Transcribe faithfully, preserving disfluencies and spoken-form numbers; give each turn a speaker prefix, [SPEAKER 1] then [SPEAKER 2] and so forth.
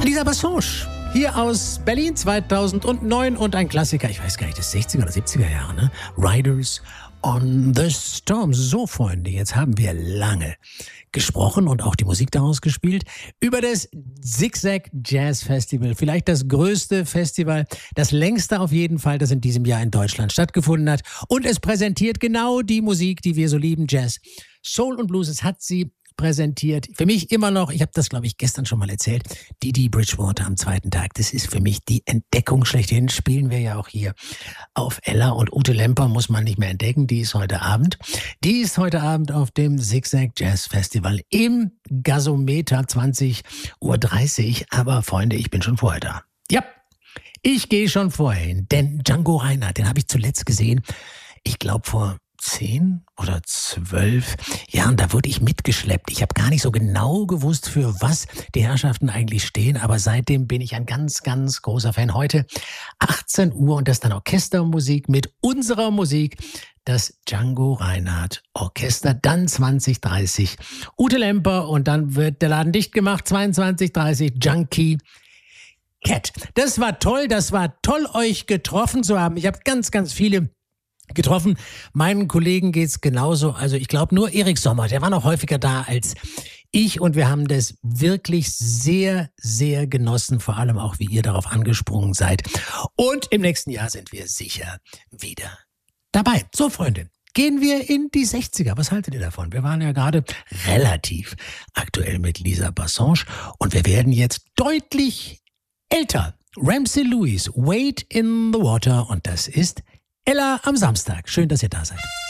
[SPEAKER 1] Lisa Bassange, hier aus Berlin zweitausendneun und ein Klassiker, ich weiß gar nicht, das sechziger oder siebziger Jahre, ne? Riders on the Storm. So, Freunde, jetzt haben wir lange gesprochen und auch die Musik daraus gespielt über das Zigzag Jazz Festival. Vielleicht das größte Festival, das längste auf jeden Fall, das in diesem Jahr in Deutschland stattgefunden hat. Und es präsentiert genau die Musik, die wir so lieben, Jazz, Soul und Blues. Es hat sie präsentiert. Für mich immer noch, ich habe das, glaube ich, gestern schon mal erzählt, Didi Bridgewater am zweiten Tag. Das ist für mich die Entdeckung schlechthin. Spielen wir ja auch hier auf Ella, und Ute Lemper muss man nicht mehr entdecken. Die ist heute Abend. Die ist heute Abend auf dem Zigzag Jazz Festival im Gasometer zwanzig Uhr dreißig. Aber Freunde, ich bin schon vorher da. Ja, ich gehe schon vorher hin. Denn Django Reinhardt, den habe ich zuletzt gesehen, ich glaube vor zehn oder zwölf Jahren, da wurde ich mitgeschleppt. Ich habe gar nicht so genau gewusst, für was die Herrschaften eigentlich stehen, aber seitdem bin ich ein ganz, ganz großer Fan. Heute achtzehn Uhr und das dann Orchestermusik mit unserer Musik, das Django Reinhardt Orchester, dann zwanzig Uhr dreißig Ute Lemper und dann wird der Laden dicht gemacht, zweiundzwanzig Uhr dreißig Junkie Cat. Das war toll, das war toll, euch getroffen zu haben. Ich habe ganz, ganz viele getroffen. Meinen Kollegen geht's genauso. Also ich glaube nur Erik Sommer, der war noch häufiger da als ich und wir haben das wirklich sehr, sehr genossen, vor allem auch, wie ihr darauf angesprungen seid. Und im nächsten Jahr sind wir sicher wieder dabei. So, Freunde, gehen wir in die sechziger. Was haltet ihr davon? Wir waren ja gerade relativ aktuell mit Lisa Bassange und wir werden jetzt deutlich älter. Ramsey Lewis, Wade in the Water, und das ist Ella am Samstag. Schön, dass ihr da seid.